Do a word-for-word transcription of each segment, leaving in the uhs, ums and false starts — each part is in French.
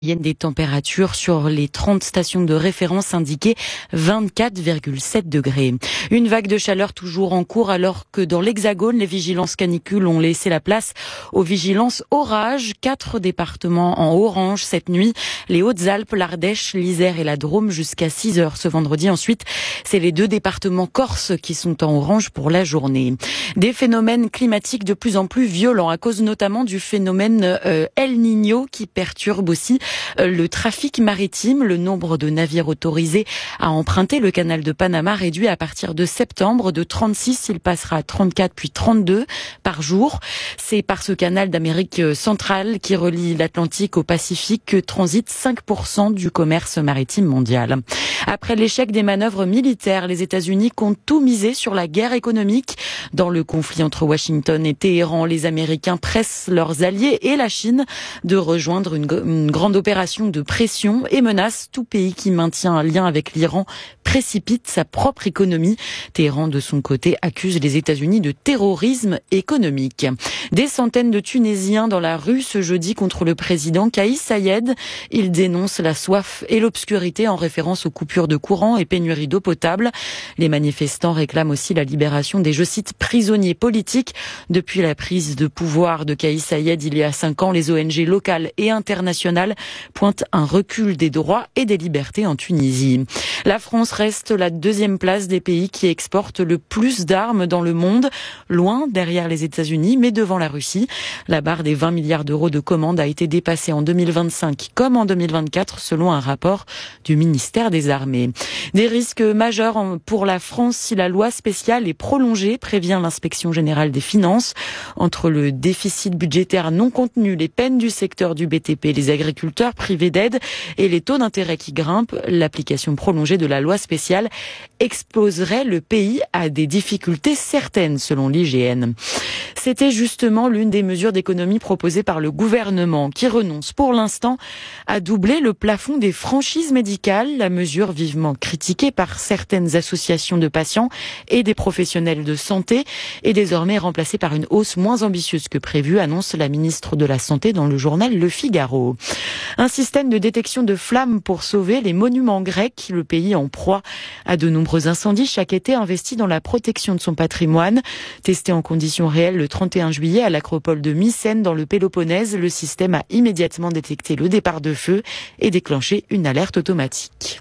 Des températures sur les trente stations de référence indiquaient vingt-quatre virgule sept degrés. Une vague de chaleur toujours en cours alors que dans l'Hexagone, les vigilances canicules ont laissé la place aux vigilances orage. Quatre départements en orange cette nuit, les Hautes-Alpes, l'Ardèche, l'Isère et la Drôme jusqu'à six heures ce vendredi. Ensuite, c'est les deux départements corses qui sont en orange pour la journée. Des phénomènes climatiques de plus en plus violents à cause notamment du phénomène euh, El Niño qui perturbe aussi le trafic maritime. Le nombre de navires autorisés à emprunter le canal de Panama réduit à partir de septembre de trente-six, il passera à trente-quatre puis trente-deux par jour. C'est par ce canal d'Amérique centrale qui relie l'Atlantique au Pacifique que transite cinq pour cent du commerce maritime mondial. Après l'échec des manœuvres militaires, les États-Unis comptent tout miser sur la guerre économique. Dans le conflit entre Washington et Téhéran, les Américains pressent leurs alliés et la Chine de rejoindre une, une grande opération de pression et menacent tout pays qui maintient un lien avec l'Iran précipite sa propre économie. Téhéran, de son côté, accuse les États-Unis de terrorisme économique. Des centaines de Tunisiens dans la rue ce jeudi contre le président Kais Saied. Ils dénoncent la soif et l'obscurité en référence aux coupures de courant et pénurie d'eau potable. Les manifestants réclament aussi la libération des, je cite, prisonniers politiques. Depuis la prise de pouvoir de Kais Saied il y a cinq ans, les O N G locales et internationales pointent un recul des droits et des libertés en Tunisie. La France reste la deuxième place des pays qui exportent le plus d'armes dans le monde, loin derrière les États-Unis, mais devant la Russie. La barre des vingt milliards d'euros de commandes a été dépassée en deux mille vingt-cinq comme en deux mille vingt-quatre, selon un rapport du ministère des Armées. Des risques majeurs pour la France si la loi spéciale est prolongée, prévient l'inspection générale des finances. Entre le déficit budgétaire non contenu, les peines du secteur du B T P, les agriculteurs privés d'aide et les taux d'intérêt qui grimpent, l'application prolongée de la loi spéciale exposerait le pays à des difficultés certaines, selon l'I G N. C'était justement l'une des mesures d'économie proposées par le gouvernement, qui renonce pour l'instant à doubler le plafond des franchises médicales, la mesure vivement critiquée par certaines associations de patients et des professionnels de santé, est désormais remplacée par une hausse moins ambitieuse que prévue, annonce la ministre de la Santé dans le journal Le Figaro. Un système de détection de flammes pour sauver les monuments grecs, le pays en proie à de nombreux incendies chaque été, investi dans la protection de son patrimoine. Testé en conditions réelles le trente et un juillet à l'acropole de Mycène dans le Péloponnèse, le système a immédiatement détecté le départ de feu et déclenché une alerte automatique.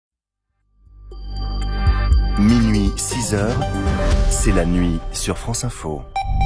Minuit, six heures, c'est la nuit sur France Info.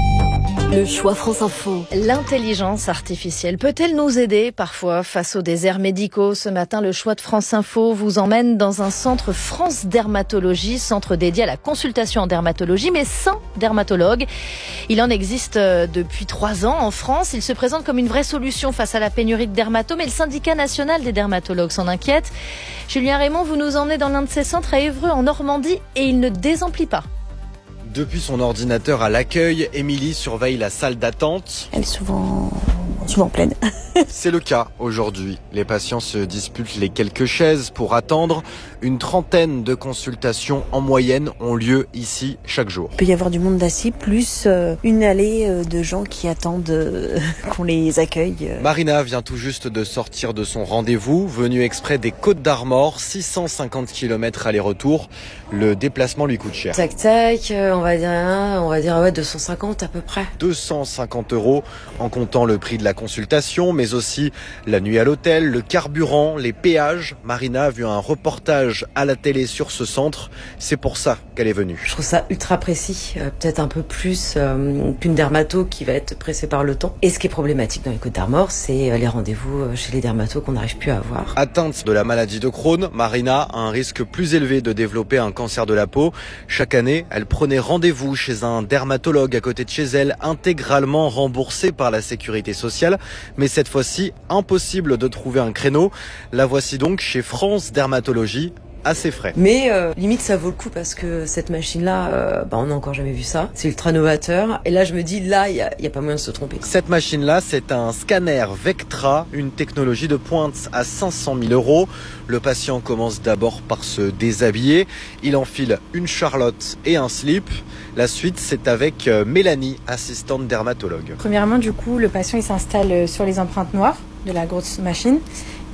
Le choix France Info. L'intelligence artificielle peut-elle nous aider parfois face aux déserts médicaux? Ce matin, le choix de France Info vous emmène dans un centre France Dermatologie, centre dédié à la consultation en dermatologie, mais sans dermatologue. Il en existe depuis trois ans en France. Il se présente comme une vraie solution face à la pénurie de dermatos, mais le syndicat national des dermatologues s'en inquiète. Julien Raymond, vous nous emmenez dans l'un de ces centres à Évreux, en Normandie, et il ne désemplit pas. Depuis son ordinateur à l'accueil, Émilie surveille la salle d'attente. Elle est souvent, souvent pleine. C'est le cas aujourd'hui. Les patients se disputent les quelques chaises pour attendre. Une trentaine de consultations en moyenne ont lieu ici chaque jour. Il peut y avoir du monde assis, plus euh, une allée euh, de gens qui attendent euh, qu'on les accueille. Euh. Marina vient tout juste de sortir de son rendez-vous, venue exprès des Côtes d'Armor, six cent cinquante kilomètres aller-retour. Le déplacement lui coûte cher. Tac tac, on va dire, on va dire ouais, deux cent cinquante à peu près. deux cent cinquante euros en comptant le prix de la consultation, mais aussi la nuit à l'hôtel, le carburant, les péages. Marina a vu un reportage à la télé sur ce centre. C'est pour ça qu'elle est venue. Je trouve ça ultra précis, euh, peut-être un peu plus euh, qu'une dermato qui va être pressée par le temps. Et ce qui est problématique dans les Côtes d'Armor, c'est euh, les rendez-vous chez les dermatos qu'on n'arrive plus à avoir. Atteinte de la maladie de Crohn, Marina a un risque plus élevé de développer un cancer de la peau. Chaque année, elle prenait rendez-vous chez un dermatologue à côté de chez elle, intégralement remboursé par la sécurité sociale. Mais cette fois-ci, impossible de trouver un créneau. La voici donc chez France Dermatologie, à ses frais. Mais euh, limite ça vaut le coup parce que cette machine-là, euh, bah, on n'a encore jamais vu ça. C'est ultra novateur. Et là je me dis, là il y a, y a pas moyen de se tromper. Cette machine-là, c'est un scanner Vectra, une technologie de pointe à cinq cent mille euros. Le patient commence d'abord par se déshabiller. Il enfile une charlotte et un slip. La suite, c'est avec Mélanie, assistante dermatologue. Premièrement, du coup, le patient il s'installe sur les empreintes noires de la grosse machine.